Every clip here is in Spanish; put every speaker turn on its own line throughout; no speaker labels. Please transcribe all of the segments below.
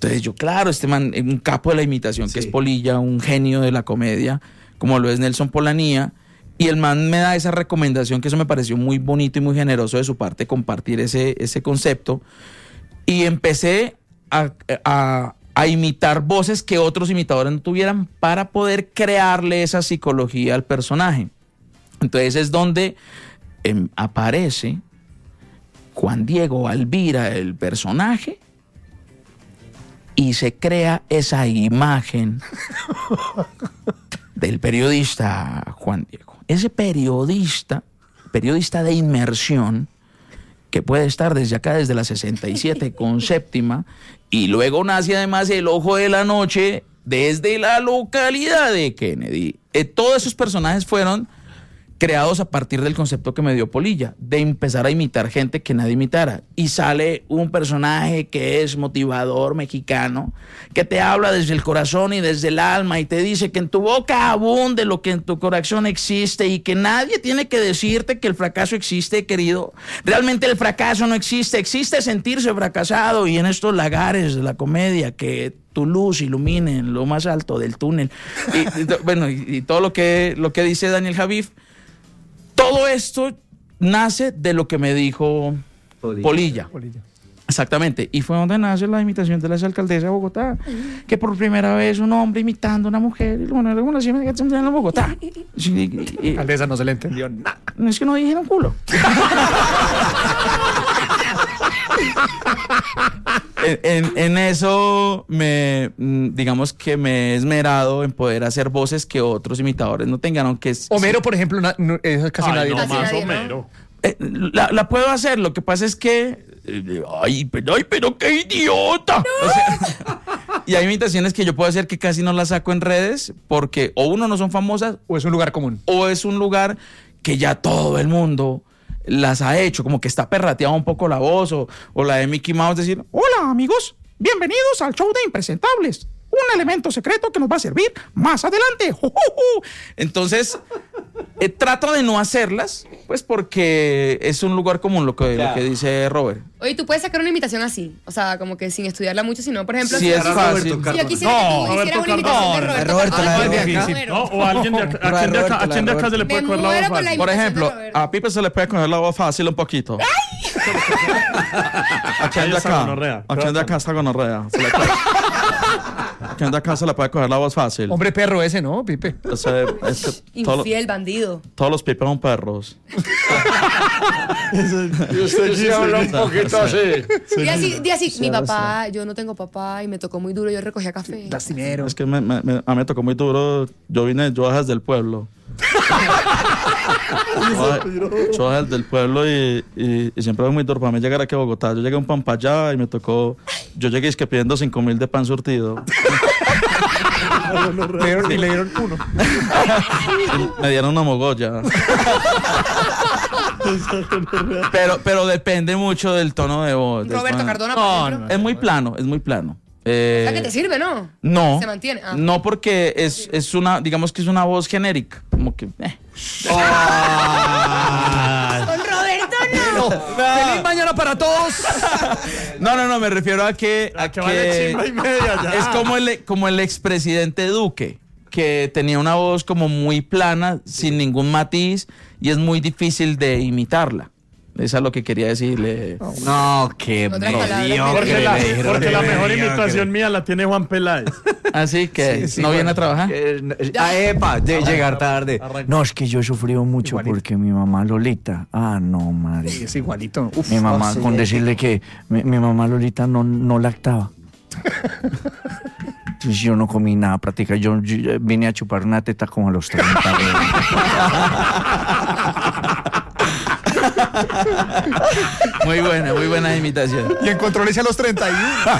Entonces yo, claro, este man, un capo de la imitación, que es Polilla, un genio de la comedia, como lo es Nelson Polanía, y el man me da esa recomendación, que eso me pareció muy bonito y muy generoso de su parte, compartir ese concepto, y empecé a imitar voces que otros imitadores no tuvieran para poder crearle esa psicología al personaje. Entonces es donde aparece Juan Diego Alvira, el personaje, y se crea esa imagen del periodista Juan Diego. Ese periodista de inmersión, que puede estar desde acá, desde la 67 con séptima, y luego nace además El Ojo de la Noche desde la localidad de Kennedy. Todos esos personajes fueron creados a partir del concepto que me dio Polilla, de empezar a imitar gente que nadie imitara. Y sale un personaje que es motivador mexicano, que te habla desde el corazón y desde el alma y te dice que en tu boca abunde lo que en tu corazón existe y que nadie tiene que decirte que el fracaso existe, querido. Realmente el fracaso no existe, existe sentirse fracasado, y en estos lagares de la comedia que tu luz ilumine en lo más alto del túnel. Y todo lo que dice Daniel Javif. Todo esto nace de lo que me dijo Polilla. Exactamente. Y fue donde nace la imitación de la alcaldesa de Bogotá, que por primera vez un hombre imitando a una mujer, bueno, en Bogotá.
Alcaldesa, no se le entendió nada.
No es que no dijeron culo. En eso digamos que me he esmerado en poder hacer voces que otros imitadores no tengan, aunque
Homero, por ejemplo, es casi nadie.
No, más
nadie,
Homero.
La puedo hacer, lo que pasa es que pero qué idiota. O sea, y hay imitaciones que yo puedo hacer que casi no las saco en redes porque o uno no son famosas
O es un lugar común.
o es un lugar que ya todo el mundo las ha hecho, como que está perrateada un poco la voz, o la de Mickey Mouse decir: hola amigos, bienvenidos al show de Impresentables, un elemento secreto que nos va a servir más adelante. Entonces trato de no hacerlas, pues porque es un lugar común lo que dice Robert.
Oye, tú puedes sacar una imitación así, o sea, como que sin estudiarla mucho, sino, por ejemplo,
Sí, es fácil.
si yo quisiera que tú hicieras una imitación de Roberto Cardoso.
No, o alguien de acá, ¿a quién de acá se le puede
Me
coger la
muero
voz
por la
fácil?
Por
imitación
ejemplo,
de Roberto.
a Pipe se le puede coger la voz fácil un poquito. ¿A quién de
Ahí está
acá?
gonorrea.
¿A quién de acá está gonorrea? ¿A quién de acá se le puede coger la voz fácil?
Hombre perro ese, ¿no, Pipe?
O sea, es que
Infiel, bandido.
todos los Pipes son perros.
Y usted sí habla un poquito así.
Di así, mi papá, yo no tengo papá y me tocó muy duro, yo recogía café.
Lastimero.
Es que a mí me tocó muy duro. Yo vine desde el pueblo. Yo desde del pueblo y siempre fue muy duro para mí llegar aquí a Bogotá. Yo llegué a un pan para allá y me tocó. Yo llegué es que pidiendo 5.000 de pan surtido.
Y le dieron uno.
Me dieron una mogolla. pero depende mucho del tono de voz.
Roberto Cardona, por ejemplo.
Es muy plano, es muy plano.
O sea, que te sirve, ¿no?
No.
Se mantiene. Ah.
No, porque es una, digamos que es una voz genérica. Como que.
Con Roberto no.
¡Feliz mañana para todos!
No, me refiero a que.
Que vale chimba y media ya.
Es como el expresidente Duque, que tenía una voz como muy plana, sin ningún matiz, y es muy difícil de imitarla. Eso es lo que quería decirle.
No, qué
Otras palabras.
Porque la mejor imitación mía la tiene Juan Peláez.
Así que no viene a trabajar.
Epa, de llegar tarde. No, es que yo he sufrido mucho
Igualito.
porque mi mamá Lolita. No, madre.
Es igualito. Uf,
Mi mamá, con decirle que mi mamá Lolita no lactaba. Entonces yo no comí nada prácticamente. Yo vine a chupar una teta como a los 30.
Muy buena imitación.
Y encontró leche a los 31.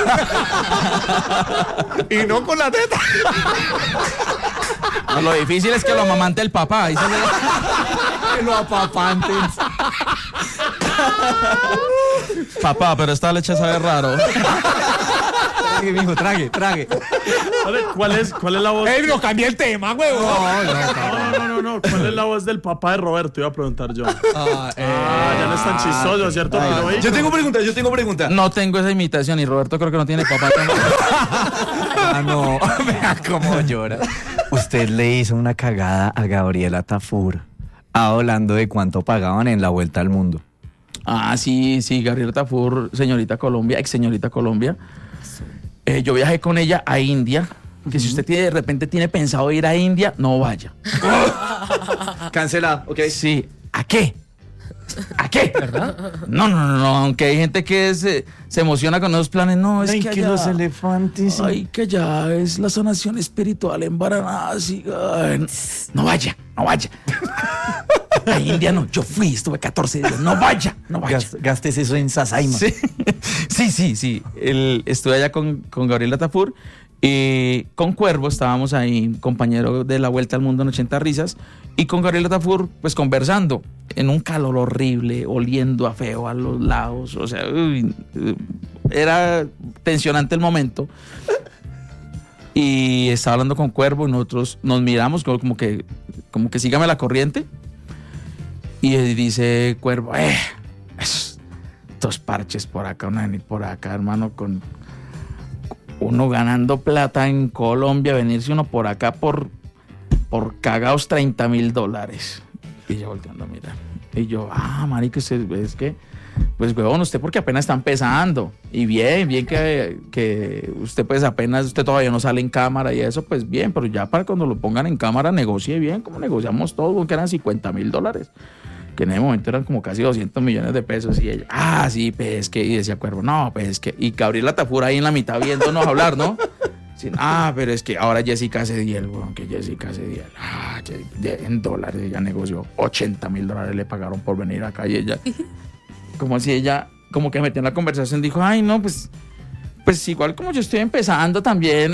Y no con la teta.
No, lo difícil es que lo amamante el papá. Ahí
Que lo apapanten.
Papá, pero esta leche sabe raro.
Trague, mijo, trague.
¿Cuál es la voz?
¡Ey, no cambia el tema, huevón!
No. ¿Cuál es la voz del papá de Roberto? Iba a preguntar yo. Ya no es tan chistoso, ¿cierto?
Yo tengo pregunta.
No tengo esa imitación y Roberto creo que no tiene papá.
No, vea cómo llora. Usted le hizo una cagada a Gabriela Tafur hablando de cuánto pagaban en la Vuelta al Mundo.
Sí, Gabriela Tafur, señorita Colombia, ex señorita Colombia. Yo viajé con ella a India. Que si usted de repente tiene pensado ir a India, no vaya.
Cancelado, ok.
Sí. ¿A qué? ¿Verdad? No. Aunque hay gente que se emociona con esos planes. No, es que allá,
los elefantes.
Ay, que ya es la sanación espiritual en Varanasi. No vaya. A India no. Yo fui, estuve 14 días. No vaya.
Gastes eso en Sasaima.
Sí. Estuve allá con Gabriela Tafur. Y con Cuervo estábamos ahí, compañero de la Vuelta al Mundo en 80 Risas, y con Gabriela Tafur, pues conversando, en un calor horrible, oliendo a feo a los lados, o sea, era tensionante el momento. Y estaba hablando con Cuervo y nosotros nos miramos como que sígame la corriente. Y dice Cuervo, estos parches por acá, hermano, con uno ganando plata en Colombia, venirse uno por acá por cagados $30,000. Y yo volteando a mirar. Y yo, marica, es que, pues, huevón, usted porque apenas está empezando. Y bien que usted pues apenas, usted todavía no sale en cámara y eso, pues bien, pero ya para cuando lo pongan en cámara, negocie bien, como negociamos todos, que eran $50,000. Que en ese momento eran como casi 200 millones de pesos. Y ella, sí, pues que, y decía Cuervo, no, pues que, y Gabriela Tafur ahí en la mitad viéndonos hablar, ¿no? Sí, pero es que ahora Jessica Cediel, weón, que Jessica Cediel, en dólares, ella negoció $80,000 le pagaron por venir acá y ella, como si ella, como que metió en la conversación, dijo, no, pues igual como yo estoy empezando también.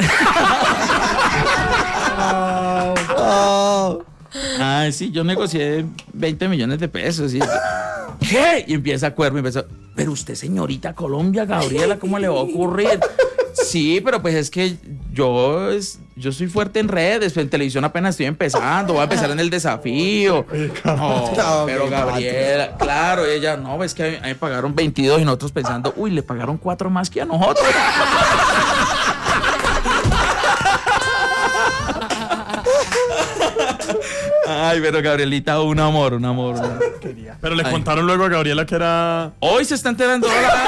Sí, yo negocié 20 millones de pesos. Y, ¿qué? Y empieza Cuervo, pero usted, señorita Colombia, Gabriela, ¿cómo le va a ocurrir? Sí, pero pues es que yo soy fuerte en redes, en televisión apenas estoy empezando, voy a empezar en el desafío. No, pero Gabriela, claro, ella, no, es que a mí me pagaron 22 y nosotros pensando, le pagaron 4 más que a nosotros. Pero Gabrielita, un amor.
Pero le contaron luego a Gabriela que era...
Hoy se está enterando.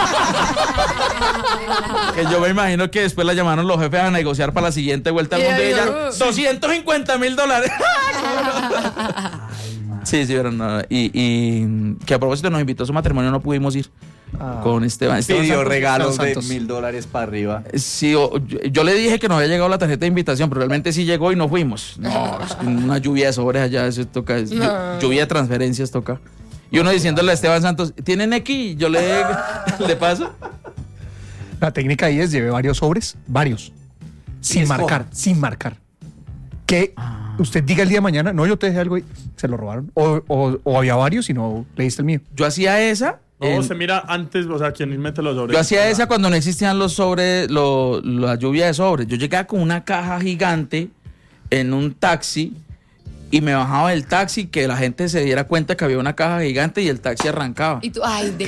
Que yo me imagino que después la llamaron los jefes a negociar para la siguiente Vuelta al Mundo y ella, $250,000. Sí, pero no. Y que a propósito nos invitó a su matrimonio, no pudimos ir. Con Esteban
Pidió
Santos,
regalos de $1,000 para arriba.
Sí, yo le dije que no había llegado la tarjeta de invitación, pero realmente sí llegó y no fuimos. No, es una lluvia de sobres allá, eso toca. Lluvia de transferencias toca. Y uno diciéndole a Esteban Santos, ¿tienen X? Yo le paso.
La técnica ahí es lleve varios sobres, sin marcar. Que usted diga el día de mañana, no, yo te dejé algo y se lo robaron. O había varios y no leíste el mío.
Yo hacía esa.
No, se mira antes, o sea, quien mete los sobres.
Yo hacía esa cuando no existían los sobres, la lluvia de sobres. Yo llegaba con una caja gigante en un taxi y me bajaba del taxi, que la gente se diera cuenta que había una caja gigante y el taxi arrancaba.
Y tú,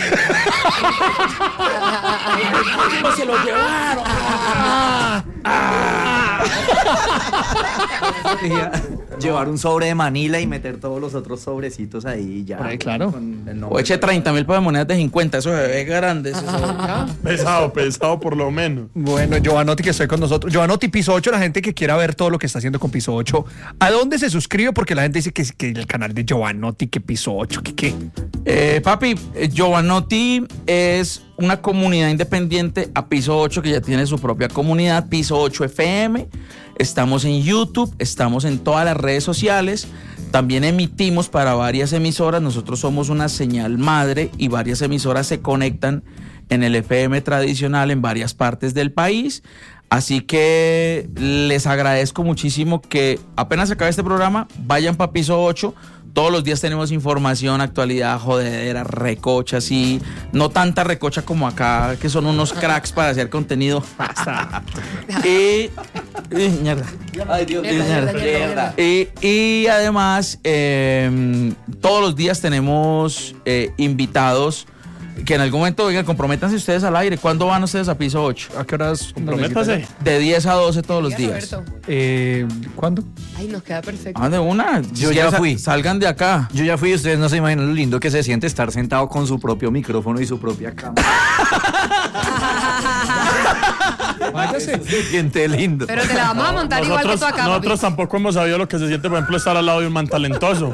¡no se lo llevaron!
Llevar un sobre de Manila y meter todos los otros sobrecitos ahí ya.
Claro.
O eche 30,000 para monedas de 50, eso se ve grande.
Pesado por lo menos.
Bueno, Giovanotti, que estoy con nosotros. Giovanotti, Piso 8, la gente que quiera ver todo lo que está haciendo con Piso 8, ¿a dónde se suscribe? Porque la gente dice que el canal de Giovanotti, que Piso 8, que qué.
Papi, Giovanotti es una comunidad independiente a Piso 8, que ya tiene su propia comunidad, Piso 8 FM. Estamos en YouTube, estamos en todas las redes sociales. También emitimos para varias emisoras. Nosotros somos una señal madre y varias emisoras se conectan en el FM tradicional en varias partes del país. Así que les agradezco muchísimo que apenas acabe este programa, vayan para Piso 8. Todos los días tenemos información, actualidad, jodedera, recocha, sí. No tanta recocha como acá, que son unos cracks para hacer contenido. Mierda.
Ay, Dios mío.
Mierda.
Y además, todos los días tenemos invitados que en algún momento, oigan, comprométanse ustedes al aire. ¿Cuándo van ustedes a piso 8?
¿A qué horas?
Comprométase.
De 10 a 12 todos los
Diga,
días.
Roberto.
¿Cuándo?
Ay, nos queda perfecto.
Ah, de una.
Yo ya fui.
Salgan de acá.
Yo ya fui, ustedes no se imaginan lo lindo que se siente estar sentado con su propio micrófono y su propia cámara.
Váyase.
Se siente lindo.
Pero te la vamos a montar igual que tú acá, papi.
Nosotros tampoco hemos sabido lo que se siente, por ejemplo, estar al lado de un man talentoso.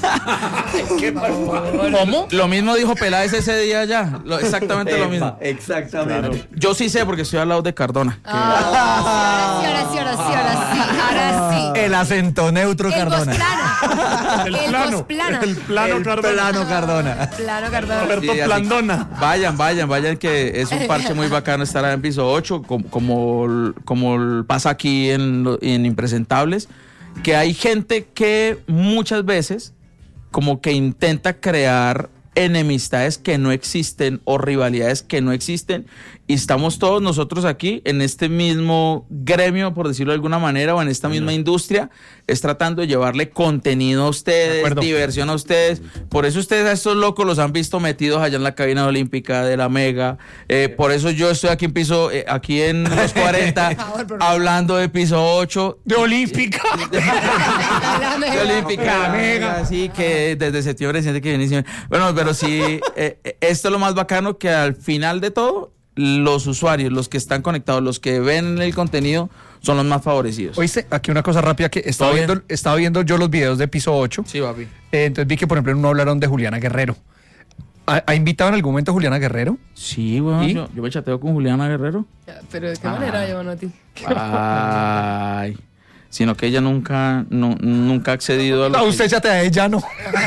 ¿Cómo? Lo mismo dijo Peláez ese día ya. Exactamente lo mismo.
Exactamente.
Yo sí sé porque estoy al lado de Cardona.
Ahora sí.
El acento neutro
El
Cardona.
posplana.
El plano.
posplana.
El plano Cardona.
Plano Cardona.
Plano Cardona.
Roberto
Sí, así-
Plandona.
Vayan, que es un parche muy bacano estar en piso 8, como pasa aquí en Impresentables, que hay gente que muchas veces como que intenta crear enemistades que no existen o rivalidades que no existen, y estamos todos nosotros aquí en este mismo gremio, por decirlo de alguna manera, o en esta misma industria, es tratando de llevarle contenido a
De
ustedes,
acuerdo.
diversión a ustedes. Por eso ustedes a estos locos los han visto metidos allá en la cabina olímpica de la Mega. Por eso yo estoy aquí en piso, aquí en los 40, hablando de piso 8.
De Olímpica.
De Olímpica, Mega, así que desde septiembre siente que viene. Bueno, pero sí, esto es lo más bacano, que al final de todo, los usuarios, los que están conectados, los que ven el contenido, son los más favorecidos.
Oíste, aquí una cosa rápida que estaba
¿Todo bien?
viendo yo los videos de piso 8.
Sí, papi.
Entonces vi que, por ejemplo, en uno hablaron de Juliana Guerrero. ¿Ha invitado en algún momento a Juliana Guerrero?
Sí, bueno,
¿Y?
yo me chateo con Juliana Guerrero.
Pero de qué manera, Giovanotti.
Ay, sino que ella nunca ha accedido a lo
No,
que-
usted ya te da ella, no.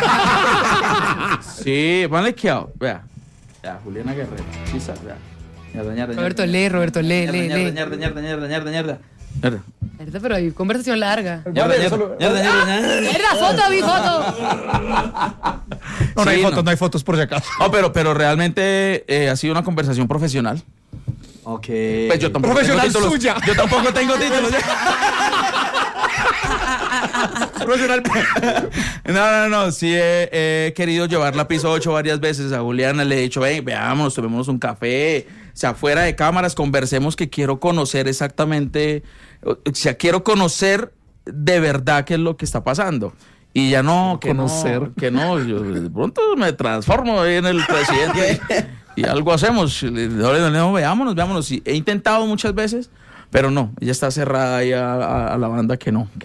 Sí, ponle que vea, Juliana Guerrero. Sí, vea. Ñarda.
Roberto, lee.
Ñarda.
Ahorita, pero hay conversación larga.
Ñarda.
¡Mierda, foto, mi foto!
No, no hay
Sí,
fotos,
no.
no hay fotos por si acaso.
No, pero realmente ha sido una conversación profesional.
Ok.
Pues yo tampoco
Profesional
tengo títulos.
suya.
Yo tampoco tengo títulos. No. Sí he querido llevarla a piso 8 varias veces. A Juliana le he dicho, ven, veámonos, tomémonos un café. O sea, fuera de cámaras, conversemos, que quiero conocer exactamente. O sea, quiero conocer de verdad qué es lo que está pasando. Y ya no,
Conocer.
que no. Yo de pronto me transformo ahí en el presidente y algo hacemos. No, veámonos. Y he intentado muchas veces, pero no, ella está cerrada ahí a la banda que no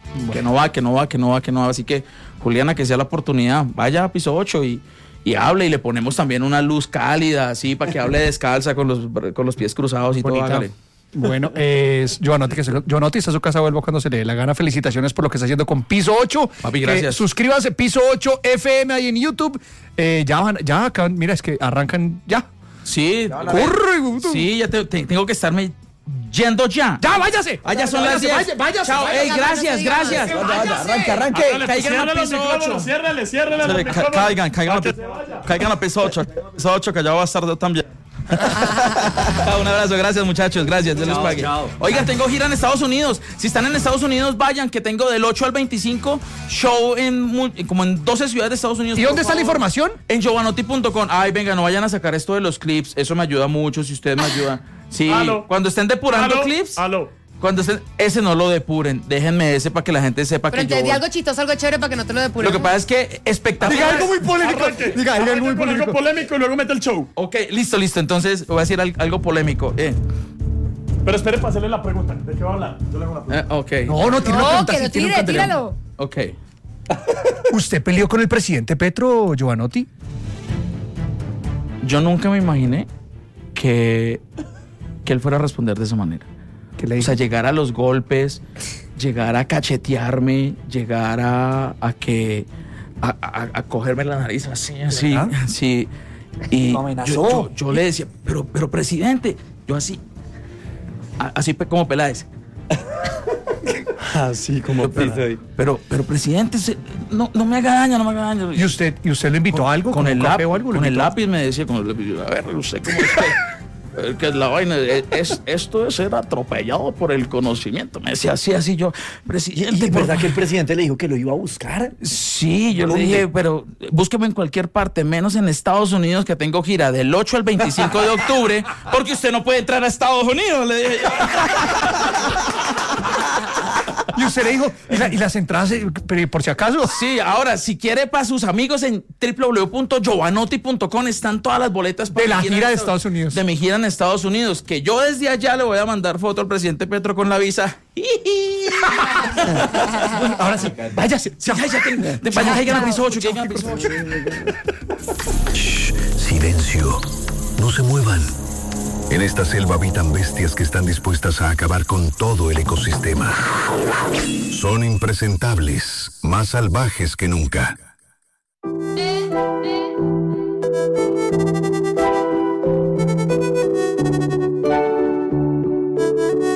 va. Así que, Juliana, que sea la oportunidad, vaya a piso 8 y hable, y le ponemos también una luz cálida, así, para que hable descalza con los pies cruzados y
Bonita.
todo. Hágale.
Bueno, es Giovanotti, Giovanotti está a su casa, vuelvo cuando se le dé la gana. Felicitaciones por lo que está haciendo con Piso 8.
Papi, gracias.
Suscríbanse, Piso 8 FM ahí en YouTube. Ya acaban, mira, es que arrancan ya.
Sí,
¡Corre!
sí, ya tengo que estarme yendo ya.
¡Ya, váyase!
Allá son las 10.
Váyase.
Chao, ey, gracias.
Arranque.
Caigan a piso 8.
Ciérrele
Caigan a piso 8. Piso 8, que allá va a estar yo también. Un abrazo, gracias muchachos, gracias, Dios les pague.
Chao.
Oigan, tengo gira en Estados Unidos. Si están en Estados Unidos, vayan, que tengo del 8 al 25 show como en 12 ciudades de Estados Unidos.
¿Y
por
dónde está la
favor.
información?
En giovanotti.com. Ay, venga, no vayan a sacar esto de los clips, eso me ayuda mucho si ustedes me ayudan. Sí,
Aló.
cuando estén depurando clips, cuando estén, ese no lo depuren, déjenme ese para que la gente sepa
Pero
que yo...
entendí algo chistoso, algo chévere para que no te lo depuren.
Lo que pasa es que espectacular.
Diga algo muy polémico. Diga algo muy
Algo
polémico.
polémico y luego mete el show.
Ok, listo. Entonces voy a decir algo polémico.
Pero espere para hacerle la pregunta. ¿De qué va a hablar? Yo le hago la pregunta.
Ok.
No, tiene una
No,
pregunta,
que
sí,
lo
tiene un
tire,
candelero.
tíralo.
Ok.
¿Usted peleó con el presidente Petro, Giovanotti?
Yo nunca me imaginé que él fuera a responder de esa manera.
¿Qué le
O
dijo?
sea, llegar a los golpes, llegar a cachetearme, llegar a cogerme la nariz así. Sí. Y
Lo amenazó.
yo le decía, pero presidente, yo así como Peláez.
Así como
Pero presidente, no me haga daño, no me haga daño.
¿Y usted lo invitó a algo?
Con el
un café o algo?
con el lápiz me decía, con el lápiz, a ver, usted cómo está. Que es la vaina, esto es ser atropellado por el conocimiento. Me decía así yo, presidente.
¿Y es verdad que el presidente le dijo que lo iba a buscar?
Sí, yo le dije, pero búsqueme en cualquier parte, menos en Estados Unidos, que tengo gira del 8 al 25 de octubre, porque usted no puede entrar a Estados Unidos, le dije yo.
Y usted le dijo, ¿y las entradas, pero por si acaso?
Sí, ahora, si quiere para sus amigos en www.jovanotti.com están todas las boletas
de la gira de Estados Unidos.
De mi gira en Estados Unidos, que yo desde allá le voy a mandar foto al presidente Petro con la visa.
Bueno, ahora sí, váyase.
Vaya, caigan al piso 8, caigan al piso 8.
Silencio. No se muevan. En esta selva habitan bestias que están dispuestas a acabar con todo el ecosistema. Son impresentables, más salvajes que nunca.